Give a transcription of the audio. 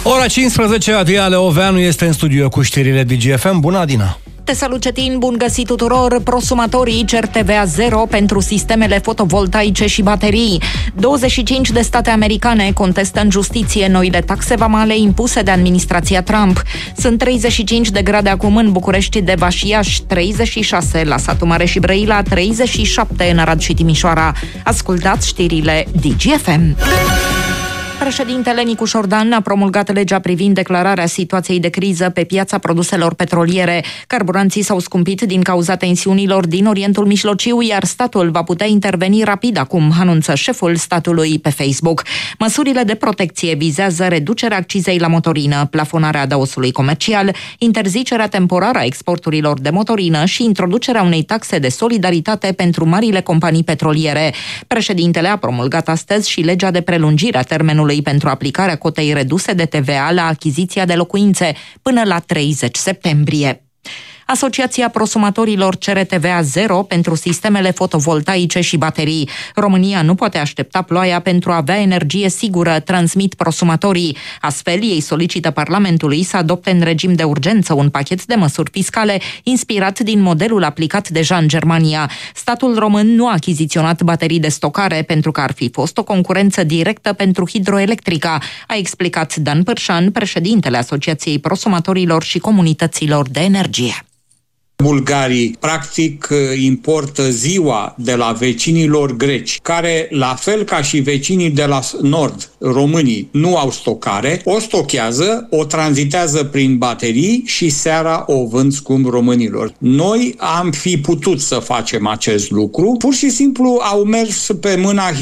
Ora 15, Adriana Leoveanu este în studio cu știrile DGFM. Bună, Adina! Te salut, Cetin, bun găsit tuturor! Prosumatorii cer TVA zero pentru sistemele fotovoltaice și baterii. 25 de state americane contestă în justiție noile taxe vamale impuse de administrația Trump. Sunt 35 de grade acum în București, Deva și Iași, 36 la Satu Mare și Brăila, 37 în Arad și Timișoara. Ascultați știrile DGFM. Președintele Nicu Șordan a promulgat legea privind declararea situației de criză pe piața produselor petroliere. Carburanții s-au scumpit din cauza tensiunilor din Orientul Mijlociu, iar statul va putea interveni rapid acum, anunță șeful statului pe Facebook. Măsurile de protecție vizează reducerea accizei la motorină, plafonarea adaosului comercial, interzicerea temporară a exporturilor de motorină și introducerea unei taxe de solidaritate pentru marile companii petroliere. Președintele a promulgat astăzi și legea de prelungire a termenului pentru aplicarea cotei reduse de TVA la achiziția de locuințe până la 30 septembrie. Asociația Prosumatorilor cere TVA zero pentru sistemele fotovoltaice și baterii. România nu poate aștepta ploaia pentru a avea energie sigură, transmit prosumatorii. Astfel, ei solicită Parlamentului să adopte în regim de urgență un pachet de măsuri fiscale inspirat din modelul aplicat deja în Germania. Statul român nu a achiziționat baterii de stocare pentru că ar fi fost o concurență directă pentru hidroelectrica, a explicat Dan Pârșan, președintele Asociației Prosumatorilor și Comunităților de Energie. Bulgarii, practic, importă ziua de la vecinilor greci, care, la fel ca și vecinii de la nord, românii, nu au stocare, o stochează, o tranzitează prin baterii și seara o vând scump românilor. Noi am fi putut să facem acest lucru, pur și simplu au mers pe mâna